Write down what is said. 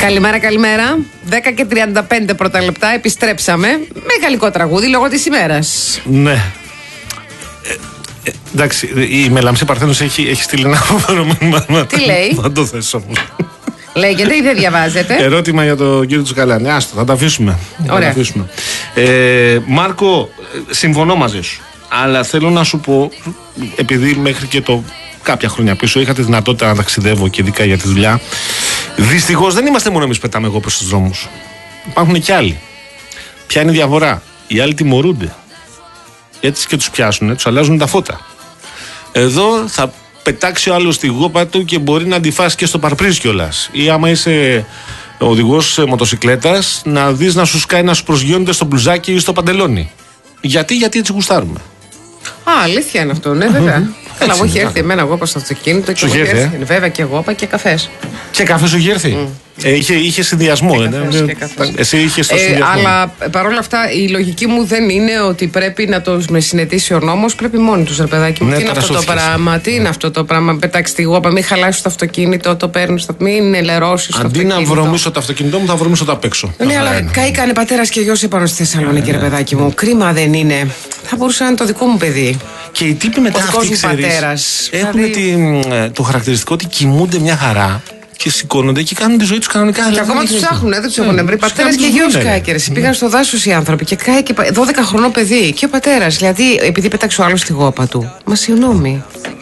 Καλημέρα, καλημέρα. 10:35 πρώτα λεπτά. Επιστρέψαμε με γαλλικό τραγούδι λόγω της ημέρας. Ναι. Εντάξει, η Μελαμψή Παρθένος έχει στείλει ένα μήνυμα. Τι λέει? Θα το θέσω όμως. Λέγεται ή δεν διαβάζετε? Ερώτημα για τον κύριο Τσουκαλάνη. Άστο, θα τα αφήσουμε. Ωραία. Μάρκο, συμφωνώ μαζί σου. Αλλά θέλω να σου πω, επειδή μέχρι και κάποια χρόνια πίσω είχα τη δυνατότητα να ταξιδεύω και ειδικά για τη δουλειά. Δυστυχώς δεν είμαστε μόνο εμείς που πετάμε εγώ προς τους δρόμους. Υπάρχουν και άλλοι. Ποια είναι η διαφορά? Οι άλλοι τιμωρούνται. Έτσι και τους πιάσουν, τους αλλάζουν τα φώτα. Εδώ θα πετάξει ο άλλος τη γόπα του και μπορεί να αντιφάσει και στο παρπρίζ κιόλας. Ή άμα είσαι οδηγός μοτοσικλέτας, να δεις να σου σκάει να σου προσγειώνεται στο μπλουζάκι ή στο παντελόνι. Γιατί έτσι γουστάρουμε. Αλήθεια είναι αυτό, ναι, βέβαια. Καλά, μου έχει έρθει εμένα γόπα στο αυτοκίνητο και μου έχει έρθει. Βέβαια και γόπα και καφές. Και καφέ σου είχε έρθει. Είχε συνδυασμό. Εσύ είχε το συνδυασμό. Αλλά παρόλα αυτά η λογική μου δεν είναι ότι πρέπει να το με συνετίσει ο νόμος. Πρέπει μόνοι τους, ρε παιδάκι μου. Ναι, τι είναι αυτό το πράγμα? Τι είναι αυτό το πράγμα? Πετάξει τη γόπα, μην χαλάσει το αυτοκίνητο, το παίρνει, μην ελερώσει το αυτοκίνητο. Αντί να βρωμίσω το αυτοκίνητό μου, θα βρωμίσω το απ' έξω. Ναι, αλλά καήκανε πατέρας και γιος επάνω στη Θεσσαλονίκη, ρε παιδάκι μου. Κρίμα δεν είναι? Θα μπορούσε να είναι το δικό μου παιδί. Και οι τύποι μετά αυτοί, ξέρεις, έχουν το χαρακτηριστικό ότι κοιμούνται μια χαρά και σηκώνονται και κάνουν τη ζωή τους κανονικά. Και ακόμα τους ψάχνουν, δεν τους έχουν βρει. Πατέρας και γιος κάικερες. Πήγαν στο δάσος οι άνθρωποι και κάηκε 12 χρονών παιδί. Και ο πατέρας, δηλαδή επειδή πέταξε ο άλλος τη γόπα του. Μα συγγνώμη.